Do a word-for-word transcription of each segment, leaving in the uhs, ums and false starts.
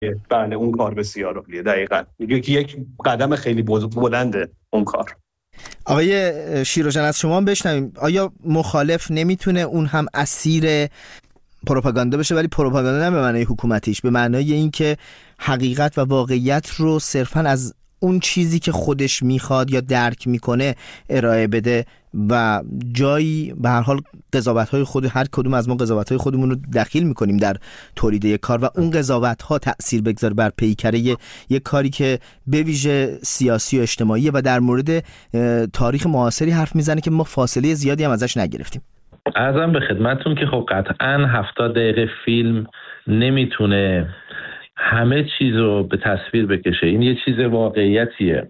بله اون کار بسیار عالیه. دقیقاً یکی یک قدم خیلی بلنده اون کار. آقای شیروژن از شما هم بشنویم، آیا مخالف نمیتونه اون هم اسیر پروپاگاندا بشه، ولی پروپاگاندا نه به معنای حکومتیش، به معنای اینکه حقیقت و واقعیت رو صرفاً از اون چیزی که خودش میخواد یا درک میکنه ارائه بده و جایی به هر حال قضاوت‌های خود هر کدوم از ما قضاوت‌های خودمون رو دخیل میکنیم در تولید یک کار و اون قضاوت‌ها تأثیر بگذاره بر پیکره یک کاری که به ویژه سیاسی و اجتماعیه و در مورد تاریخ معاصری حرف میزنه که ما فاصله زیادی هم ازش نگرفتیم. عرضم به خدمتتون که خب قطعاً هفتاد دقیقه فیلم نمیتونه همه چیز رو به تصویر بکشه. این یه چیز واقعیتیه.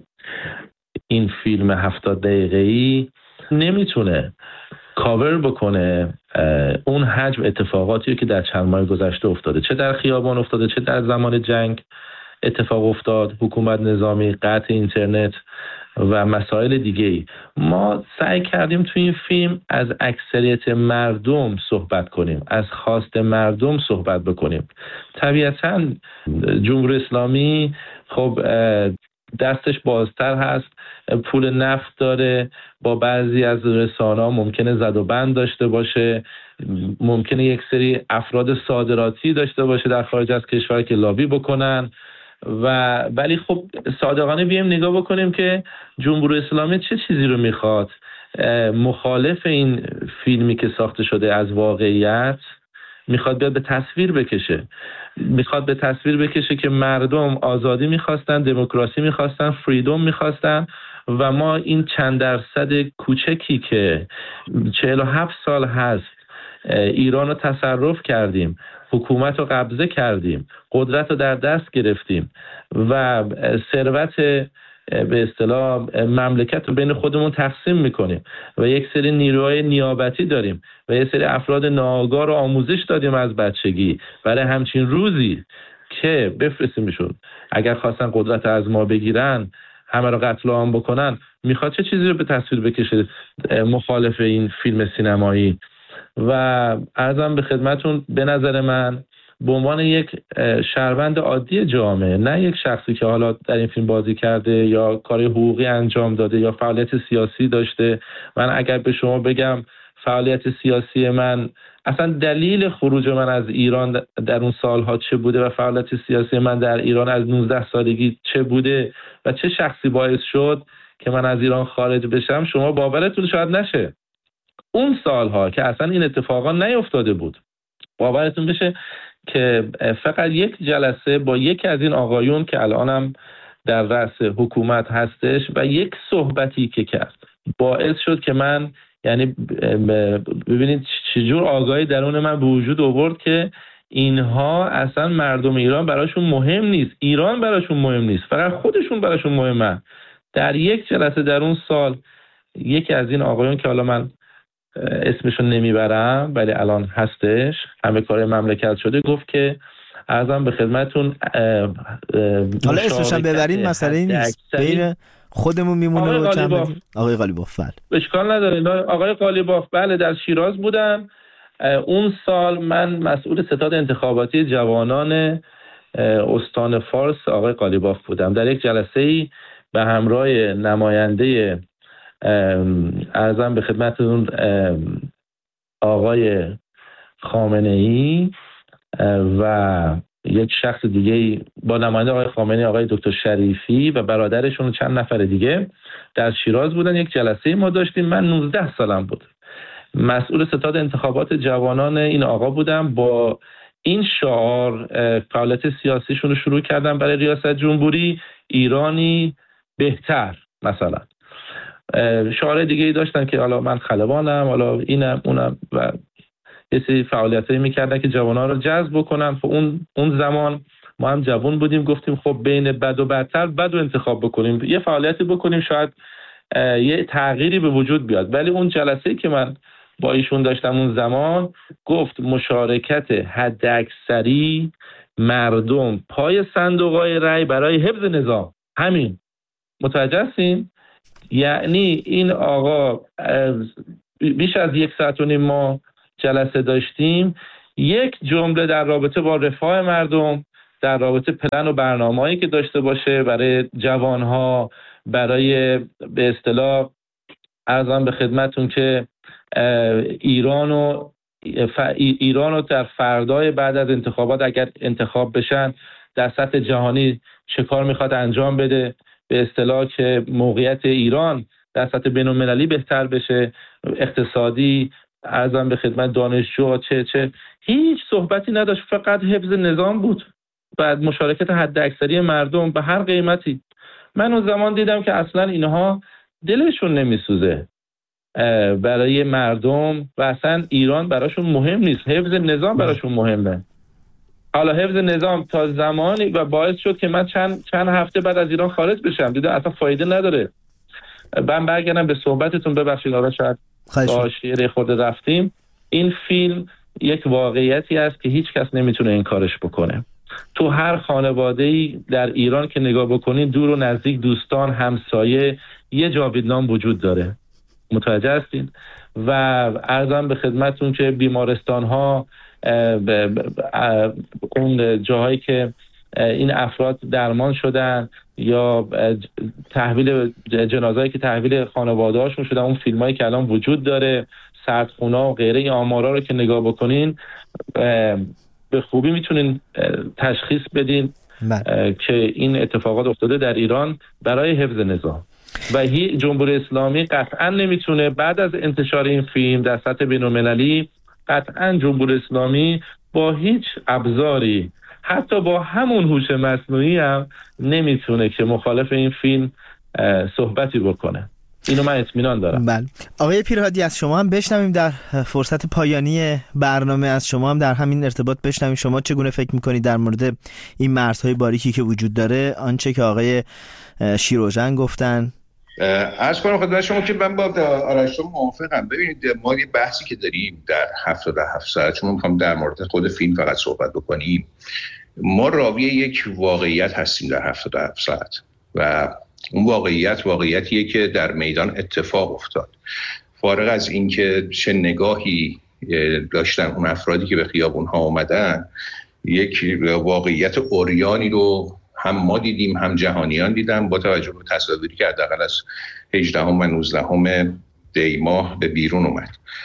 این فیلم هفتاد دقیقه‌ای نمیتونه کاور بکنه اون حجم اتفاقاتی که در چند ماه گذشته افتاده، چه در خیابان افتاده، چه در زمان جنگ اتفاق افتاد، حکومت نظامی، قطع اینترنت و مسائل دیگه‌ای. ما سعی کردیم توی این فیلم از اکثریت مردم صحبت کنیم، از خواست مردم صحبت بکنیم. طبیعتاً جمهوری اسلامی خب دستش بازتر هست، پول نفت داره، با بعضی از رسانه‌ها ممکنه زد و بند داشته باشه، ممکنه یک سری افراد صادراتی داشته باشه در خارج از کشور که لابی بکنن و ولی خب صادقانه بیایم نگاه بکنیم که جمهوری اسلامی چه چیزی رو میخواد. مخالف این فیلمی که ساخته شده از واقعیت میخواد بیاد به تصویر بکشه، میخواد به تصویر بکشه که مردم آزادی میخواستن، دموکراسی میخواستن، فریدم میخواستن و ما این چند درصد کوچکی که چهل و هفت سال هست ایران رو تصرف کردیم، حکومت رو قبضه کردیم، قدرت رو در دست گرفتیم و ثروت به اصطلاح مملکت رو بین خودمون تقسیم میکنیم و یک سری نیروهای نیابتی داریم و یک سری افراد ناآگاه رو آموزش دادیم از بچگی برای همچین روزی که بفرستیمشون اگر خواستن قدرت از ما بگیرن همه رو قتل عام بکنن. میخواد چه چیزی رو به تصویر بکشه مخالف این فیلم سینمایی؟ و عرضم به خدمتون به نظر من به عنوان یک شهروند عادی جامعه، نه یک شخصی که حالا در این فیلم بازی کرده یا کار حقوقی انجام داده یا فعالیت سیاسی داشته، من اگر به شما بگم فعالیت سیاسی من اصلا دلیل خروج من از ایران در اون سالها چه بوده و فعالیت سیاسی من در ایران از نوزده سالگی چه بوده و چه شخصی باعث شد که من از ایران خارج بشم، شما باورتون شاید نشه. اون سالها که اصلا این اتفاقا نیفتاده بود، باورتون بشه که فقط یک جلسه با یکی از این آقایون که الانم در رأس حکومت هستش و یک صحبتی که کرد باعث شد که من یعنی ببینید چجور آگاهی درون من به وجود آورد که اینها اصلا مردم ایران براشون مهم نیست، ایران براشون مهم نیست، فقط خودشون براشون مهمه. در یک جلسه در اون سال یکی از این آقایون که حالا من اسمشون نمیبرم ولی الان هستش، همه کار مملکت شده، گفت که عرضم به خدمتون حالا اسمش هم ببرین مسئله نیست، بین خودمون میمونه. و چند آقای قالیباف اشکال نداره. آقای قالیباف بله در شیراز بودن. اون سال من مسئول ستاد انتخاباتی جوانان استان فارس آقای قالیباف بودم. در یک جلسه‌ای به همراه نماینده عرضم به خدمتتون آقای خامنه‌ای و یک شخص دیگه با نماینده آقای خامنه‌ای آقای دکتر شریفی و برادرشون و چند نفر دیگه در شیراز بودن. یک جلسه ما داشتیم. من نوزده سالم بود. مسئول ستاد انتخابات جوانان این آقا بودم. با این شعار فعالیت سیاسیشون رو شروع کردم برای ریاست جمهوری، ایرانی بهتر مثلا. شعار دیگه ای داشتن که حالا من خلبانم، حالا اینم اونم و یه سری فعالیتایی میکردن که جوانان رو جذب بکنن. خب اون اون زمان ما هم جوان بودیم، گفتیم خب بین بد و بدتر بد و انتخاب بکنیم، یه فعالیتی بکنیم شاید یه تغییری به وجود بیاد. ولی اون جلسه‌ای که من با ایشون داشتم اون زمان گفت مشارکت حداکثری مردم پای صندوق‌های رای برای حفظ نظام. همین. متوجه هستین؟ یعنی این آقا بیش از یک ساعت و نیم ما جلسه داشتیم، یک جمله در رابطه با رفاه مردم، در رابطه پلن و برنامه‌ای که داشته باشه برای جوانها، برای به اصطلاح عرضم به خدمتون که ایران و ایران رو در فردای بعد از انتخابات اگر انتخاب بشن در سطح جهانی چه کار میخواد انجام بده، به اصطلاح که موقعیت ایران در سطح بین‌المللی بهتر بشه، اقتصادی، عرضم به خدمت دانشجو چه چه هیچ صحبتی نداشت، فقط حفظ نظام بود و مشارکت حد اکثری مردم به هر قیمتی. من اون زمان دیدم که اصلا اینها دلشون نمیسوزه برای مردم و اصلا ایران براشون مهم نیست، حفظ نظام براشون مهمه. حالا حفظ نظام تا زمانی و باعث شد که من چند چند هفته بعد از ایران خارج بشم، دیدم اصلا فایده نداره. من برگردم به صحبتتون، ببخشید آقا شاید با شیره خود رفتیم. این فیلم یک واقعیتی است که هیچ کس نمیتونه انکارش بکنه. تو هر خانواده‌ای در ایران که نگاه بکنید، دور و نزدیک، دوستان، همسایه، یه جاویدنام وجود داره. متوجه هستین؟ و عرضم به خدمتون که بیمارستان‌ها، اون جاهایی که این افراد درمان شدن یا تحویل جنازه‌ای که تحویل خانواده‌هاشون شدن، اون فیلمایی که الان وجود داره، سردخونا و غیره، این آمارا رو که نگاه بکنین به خوبی میتونین تشخیص بدین که این اتفاقات افتاده در ایران برای حفظ نظام. و جمهوری اسلامی قطعا نمیتونه بعد از انتشار این فیلم در سطح بین‌المللی، قطعا جمهوری اسلامی با هیچ ابزاری، حتی با همون هوش مصنوعی هم نمیتونه که مخالف این فیلم صحبتی بکنه. اینو من اطمینان دارم. بله. آقای پیرهادی، از شما هم بشنویم در فرصت پایانی برنامه، از شما هم در همین ارتباط بشنویم شما چگونه فکر میکنید در مورد این مرزهای باریکی که وجود داره، آنچه که آقای شیروژن گفتن. عرض کنم خدمت شما که من با آرش شما موافقم. ببینید ما یه بحثی که داریم در هفتاد و هفت ساعت، چون میخوام در مورد خود فیلم فقط صحبت بکنیم، ما راوی یک واقعیت هستیم در هفتاد و هفت ساعت و اون واقعیت واقعیتیه که در میدان اتفاق افتاد. فارغ از اینکه چه نگاهی داشتن اون افرادی که به خیابون‌ها اومدن، یک واقعیت عریانی رو هم ما دیدیم هم جهانیان دیدن، با توجه به تصاویری که حداقل از هجدهم و نوزدهم دی ماه به بیرون اومد.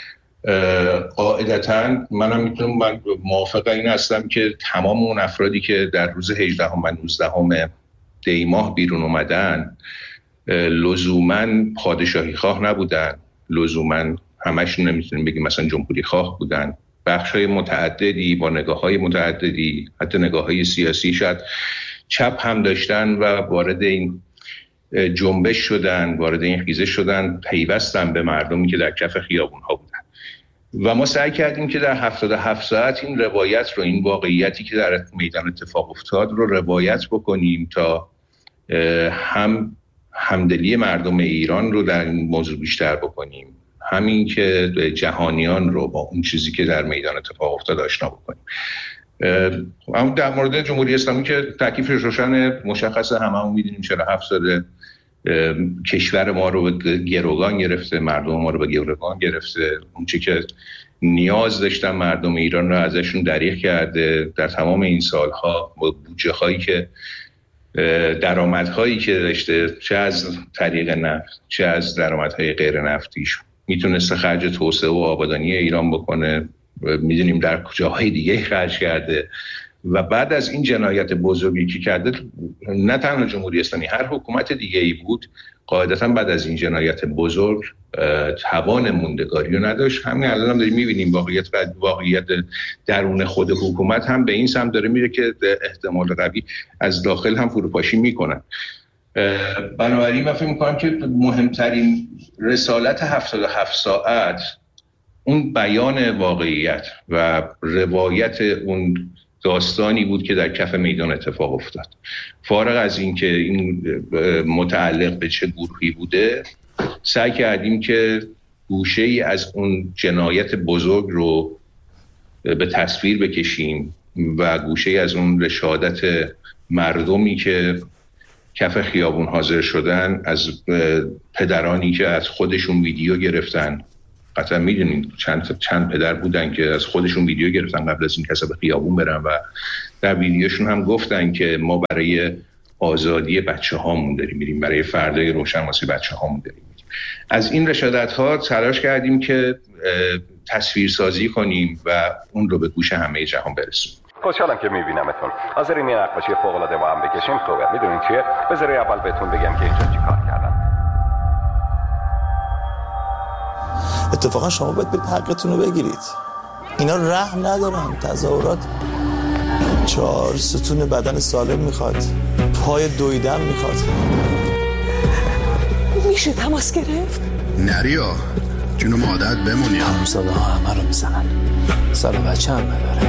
قاعدتاً منم میتونم من موافق این هستم که تمام اون افرادی که در روز هجدهم و نوزدهم دی ماه بیرون اومدن لزوماً پادشاهی خواه نبودن، لزوماً همشون نمیتونیم بگیم مثلا جمهوری خواه بودن. بخشای متعددی با نگاه‌های متعددی، حتی نگاه‌های سیاسی شاید چپ هم داشتن و وارد این جنبش شدن، وارد این خیزش شدن، پیوستن به مردمی که در کف خیابون‌ها بودن. و ما سعی کردیم که در هفتاد و هفت ساعت این روایت رو، این واقعیتی که در میدان اتفاق افتاد رو روایت بکنیم تا هم همدلی مردم ایران رو در این موضوع بیشتر بکنیم، همین که جهانیان رو با اون چیزی که در میدان اتفاق افتاد آشنا بکنیم. اما در مورد جمهوری اسلامی که تکلیفش روشن، مشخصه، هممون می‌دونیم چرا هفت سال کشور ما رو به گروگان گرفته، مردم ما رو به گروگان گرفته. اون چیزی که نیاز داشتن مردم ایران رو ازشون دریغ کرده در تمام این سالها، با بودجه هایی که درآمدهایی که داشته، چه از طریق نفت چه از درآمدهای غیر نفتیش، میتونسته خرج توسعه و آبادانی ایران بکنه. میدونیم در جاهای دیگه خرج کرده و بعد از این جنایت بزرگی که کرده، نه تنها جمهوری اسلامی، هر حکومت دیگه ای بود قاعدتا بعد از این جنایت بزرگ توان موندگاری رو نداشت. همین الان هم داریم میبینیم واقعیت واقعیت درون خود حکومت هم به این سمت داره میره که احتمال قوی از داخل هم فروپاشی میکنن. بنابراین من فکر میکنم که مهمترین رسالت هفتاد و هفت ساعت اون بیان واقعیت و روایت اون داستانی بود که در کف میدان اتفاق افتاد. فارغ از این که این متعلق به چه گروهی بوده، سعی کردیم که گوشه‌ای از اون جنایت بزرگ رو به تصویر بکشیم و گوشه‌ای از اون رشادت مردمی که کف خیابون حاضر شدن، از پدرانی که از خودشون ویدیو گرفتن. قطعا میدونید چند چند پدر بودن که از خودشون ویدیو گرفتن قبل از این کسا به خیابون برن و در ویدیوشون هم گفتن که ما برای آزادی بچه هامون داریم میریم، برای فردای روشن واسه بچه هامون داریم میریم. از این رشادت ها تلاش کردیم که تصویرسازی کنیم و اون رو به گوش همه جهان برسونیم. خوشحالم که میبینمتون. حاضرین یه نقاشی فوق‌العاده با هم بکشیم؟ خوبه. میدونین چیه؟ بذارید اول بهتون بگم که اینجا چی کار کردم. اتفاقا شما باید برید حقتون رو بگیرید. اینا رحم ندارن. تظاهرات چهار ستون بدن سالم میخواد، پای دویدن میخواد. میشه تماس گرفت؟ نریا جونم عادت بمونی. همساده ها همه رو میزنن، سر بچه هم نداره.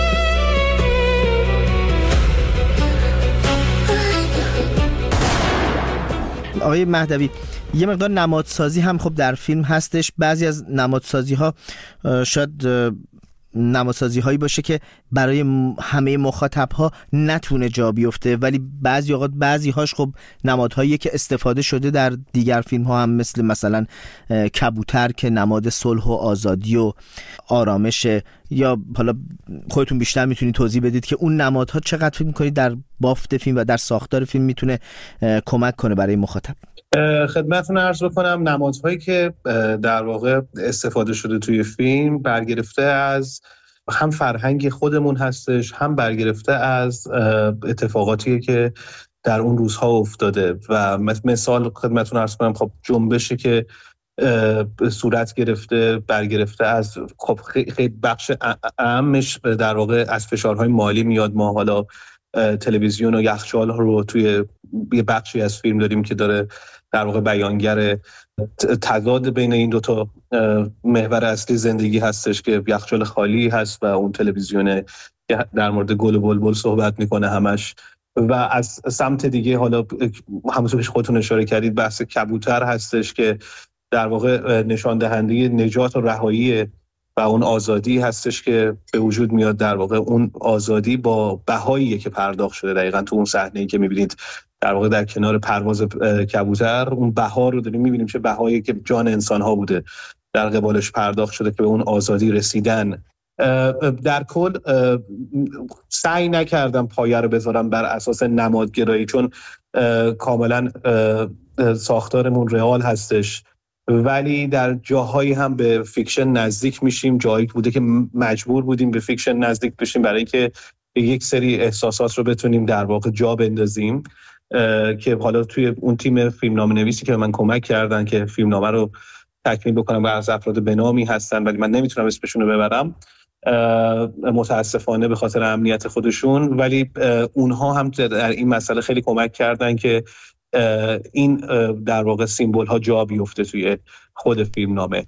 آقای مهدوی، یه مقدار نمادسازی هم خب در فیلم هستش. بعضی از نمادسازی ها شاید نمادسازی هایی باشه که برای همه مخاطب ها نتونه جا بیفته، ولی بعضی اوقات بعضی هاش خب نمادهایی که استفاده شده در دیگر فیلم ها هم، مثل مثلا کبوتر که نماد صلح و آزادی و آرامشه، یا حالا خودتون بیشتر میتونید توضیح بدید که اون نمادها چقدر فکر میکنید در بافت فیلم و در ساختار فیلم میتونه کمک کنه برای مخاطب؟ خدمتتون عرض بکنم نمادهایی که در واقع استفاده شده توی فیلم برگرفته از هم فرهنگ خودمون هستش، هم برگرفته از اتفاقاتی که در اون روزها افتاده. و مثال خدمتتون عرض کنم، خب جنبشی که صورت گرفته برگرفته از خب خیلی بخش اهمش در واقع از فشارهای مالی میاد. ما حالا تلویزیون و یخچال رو توی یه بخشی از فیلم داریم که داره در واقع بیانگر تضاد بین این دوتا محور اصلی زندگی هستش که یخچال خالی هست و اون تلویزیونه که در مورد گل و بلبل صحبت میکنه همش. و از سمت دیگه حالا همونطور که خودتون اشاره کردید بحث کبوتر هستش که در واقع نشان دهنده نجات و رهایی و اون آزادی هستش که به وجود میاد. در واقع اون آزادی با بهاییه که پرداخت شده. دقیقاً تو اون صحنه‌ای که می‌بینید در واقع در کنار پرواز کبوتر، اون بها رو داریم می‌بینیم چه بهایی که جان انسان‌ها بوده در قبالش پرداخت شده که به اون آزادی رسیدن. در کل سعی نکردم پایه رو بذارم بر اساس نمادگرایی، چون کاملاً ساختارمون رئال هستش، ولی در جاهایی هم به فیکشن نزدیک میشیم. جایی بوده که مجبور بودیم به فیکشن نزدیک بشیم برای اینکه یک سری احساسات رو بتونیم در واقع جا بندازیم، که حالا توی اون تیم فیلمنامه نویسی که من کمک کردن که فیلمنامه رو تکمیل بکنم و از افراد بنامی هستن ولی من نمیتونم اسمشون رو ببرم متاسفانه به خاطر امنیت خودشون، ولی اونها هم در این مسئله خیلی کمک کردن که این در واقع سیمبول ها جا بیفته توی خود فیلمنامه.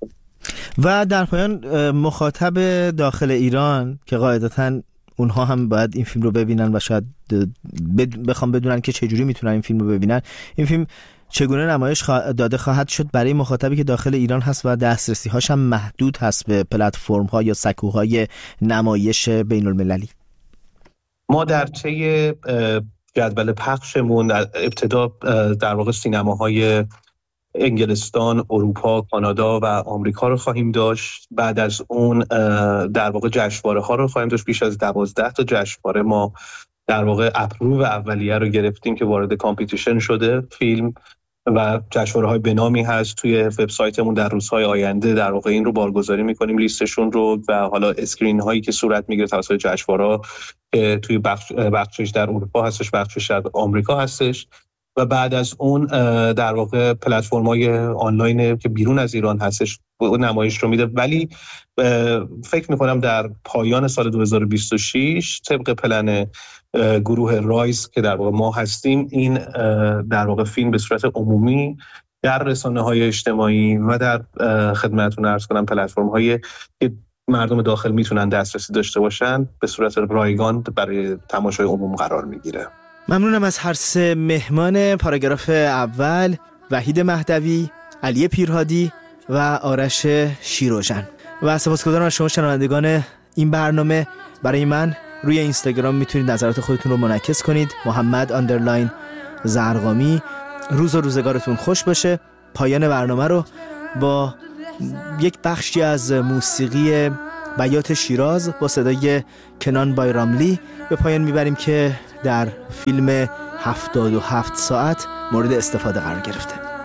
و در پایان مخاطب داخل ایران که قاعدتاً اونها هم باید این فیلم رو ببینن و شاید بخوام بدونن که چجوری میتونن این فیلم رو ببینن، این فیلم چگونه نمایش داده خواهد شد برای مخاطبی که داخل ایران هست و دسترسی هاش هم محدود هست به پلتفرم ها یا سکوهای نمایش بین المللی؟ ما در طی جدول پخشمون در ابتدا در واقع سینماهای انگلستان، اروپا، کانادا و آمریکا رو خواهیم داشت. بعد از اون در واقع جشنواره ها رو خواهیم داشت. بیش از دوازده تا جشنواره ما در واقع اپروو اولیه رو گرفتیم که وارد کامپیتیشن شده فیلم، و جشنواره های بنامی هست توی وبسایتمون. در روزهای آینده در واقع این رو بارگذاری میکنیم، لیستشون رو، و حالا اسکرین هایی که صورت میگیره توسط جشنواره توی بخش بخشش در اروپا هستش، بخشش در آمریکا هستش. و بعد از اون در واقع پلتفرم‌های آنلاین که بیرون از ایران هستش نمایش رو میده. ولی فکر میکنم در پایان سال دو هزار و بیست و شش طبق پلن گروه رایز که در واقع ما هستیم، این در واقع فیلم به صورت عمومی در رسانه‌های اجتماعی و در خدمتتون عرض کنم پلتفرم‌های که مردم داخل میتونن دسترسی داشته باشن به صورت رایگان برای تماشای عموم قرار میگیره. ممنونم از هر سه مهمان پاراگراف اول، وحید مهدوی، علی پیرهادی و آرش شیروژن. و سپاسگزارم از شما شنوندگان این برنامه. برای من روی اینستاگرام میتونید نظرات خودتون رو منعکس کنید، محمد اندرلاین زرقامی. روز و روزگارتون خوش باشه. پایان برنامه رو با یک بخشی از موسیقی بیات شیراز با صدای کنان بایراملی به پایان میبریم که در فیلم هفتاد و هفت ساعت مورد استفاده قرار گرفته.